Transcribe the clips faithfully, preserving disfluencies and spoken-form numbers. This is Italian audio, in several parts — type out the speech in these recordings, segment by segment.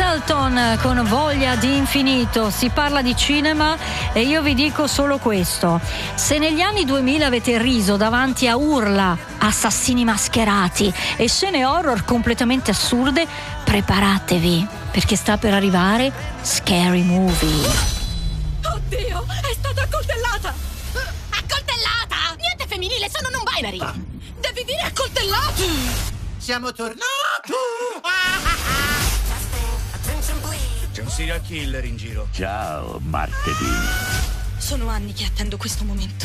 Hamilton con Voglia di infinito. Si parla di cinema e io vi dico solo questo: se negli anni duemila avete riso davanti a urla, assassini mascherati e scene horror completamente assurde, preparatevi, perché sta per arrivare Scary Movie. Oddio, è stata accoltellata! Accoltellata? Niente femminile, sono non binary! Ah. Devi dire accoltellato! Siamo tornati! C'è un serial killer in giro. Ciao, martedì. Sono anni che attendo questo momento.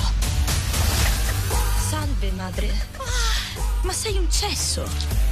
Salve, madre. Ah, ma sei un cesso.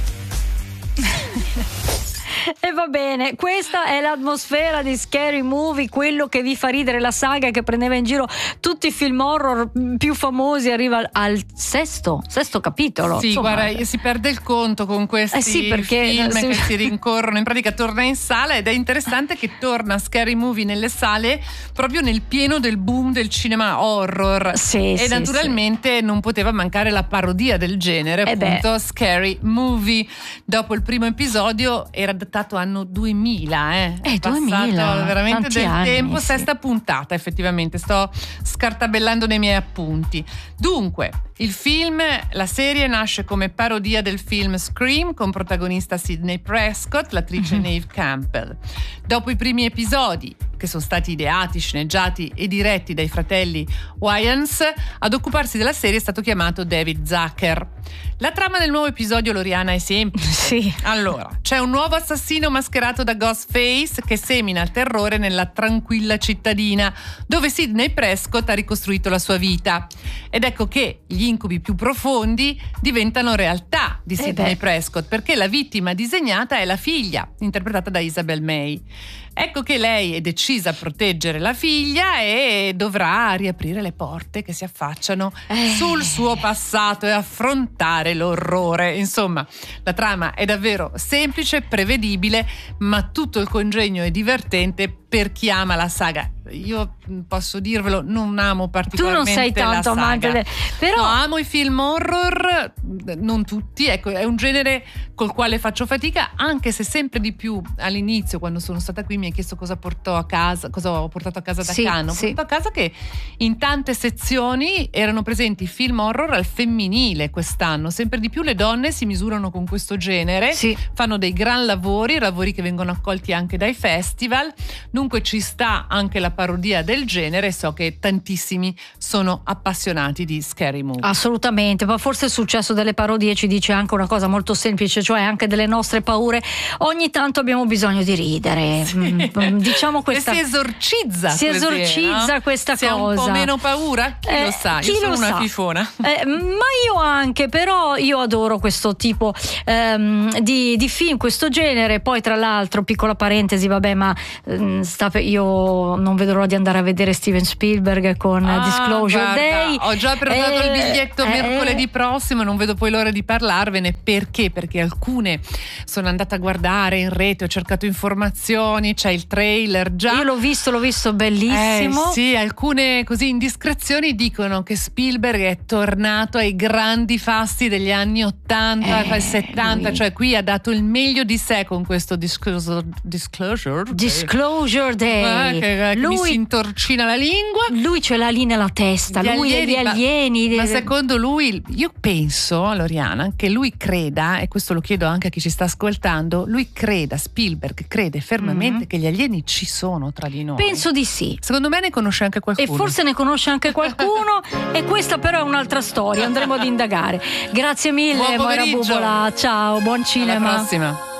E va bene, questa è l'atmosfera di Scary Movie, quello che vi fa ridere, la saga che prendeva in giro tutti i film horror più famosi. Arriva al sesto sesto capitolo. Sì, insomma. Guarda, si perde il conto con questi eh sì, perché, film sì. che si rincorrono. In pratica torna in sala, ed è interessante che torna Scary Movie nelle sale proprio nel pieno del boom del cinema horror. Sì, e sì, naturalmente sì. non poteva mancare la parodia del genere, eh appunto beh. Scary Movie. Dopo il primo episodio era datato anno duemila, eh, eh è duemila, passato veramente tanti del anni, tempo. sì. Sesta puntata, effettivamente sto scartabellando nei miei appunti. Dunque, il film, la serie nasce come parodia del film Scream con protagonista Sidney Prescott, l'attrice mm-hmm. Neve Campbell. Dopo i primi episodi, che sono stati ideati, sceneggiati e diretti dai fratelli Wayans, ad occuparsi della serie è stato chiamato David Zucker. La trama del nuovo episodio, Loriana, è semplice. Sì. Allora, c'è un nuovo assassino mascherato da Ghostface che semina il terrore nella tranquilla cittadina dove Sidney Prescott ha ricostruito la sua vita. Ed ecco che gli incubi più profondi diventano realtà di Sidney eh Prescott, perché la vittima disegnata è la figlia, interpretata da Isabel May. Ecco che lei è decisa a proteggere la figlia e dovrà riaprire le porte che si affacciano eh. sul suo passato e affrontare l'orrore. Insomma, la trama è davvero semplice, prevedibile, ma tutto il congegno è divertente per chi ama la saga. Io posso dirvelo, non amo particolarmente tu non sei tanto la saga. amante de... però no, amo i film horror, non tutti, ecco, è un genere col quale faccio fatica, anche se sempre di più all'inizio, quando sono stata qui, mi hai chiesto cosa portò a casa, cosa ho portato a casa da sì, Cannes. Ho sì. portato a casa che in tante sezioni erano presenti film horror al femminile quest'anno. Sempre di più le donne si misurano con questo genere, sì. fanno dei gran lavori, lavori che vengono accolti anche dai festival. Dunque ci sta anche la parodia del genere. So che tantissimi sono appassionati di Scary Movie. Assolutamente, ma forse il successo delle parodie ci dice anche una cosa molto semplice, cioè anche delle nostre paure ogni tanto abbiamo bisogno di ridere. Sì. Mm, diciamo questa... E si esorcizza si così, esorcizza no? questa si cosa. Ha un po' meno paura? Chi eh, lo sa? Chi io sono lo una sa. fifona. Eh, ma io anche, però io adoro questo tipo ehm, di, di film, questo genere. Poi tra l'altro, piccola parentesi, vabbè, ma ehm, sta, io non vedo l'ora di andare a vedere Steven Spielberg con ah, Disclosure guarda, Day. Ho già prenotato eh, il biglietto eh, mercoledì prossimo, non vedo poi l'ora di parlarvene. Perché? Perché alcune sono andata a guardare in rete, ho cercato informazioni, c'è il trailer già. Io l'ho visto, l'ho visto, bellissimo. Eh, sì, alcune così indiscrezioni dicono che Spielberg è tornato ai grandi fasti degli anni ottanta e eh, settanta, lui. cioè qui ha dato il meglio di sé con questo Disclosure Disclosure Day. Disclosure Day. Eh, che, che lui, mi si intorcina la lingua. Lui ce l'ha lì nella testa, Gli lui alieni, e gli alieni. Ma, ma secondo lui, io penso, Loriana, che lui creda, e questo lo chiedo anche a chi ci sta ascoltando, lui creda, Spielberg crede fermamente mm-hmm. che gli alieni ci sono tra di noi. Penso di sì. Secondo me ne conosce anche qualcuno. E forse ne conosce anche qualcuno e questa però è un'altra storia, andremo ad indagare. Grazie mille, Buon Moira pomeriggio. Bubola, ciao, buon cinema. Alla prossima.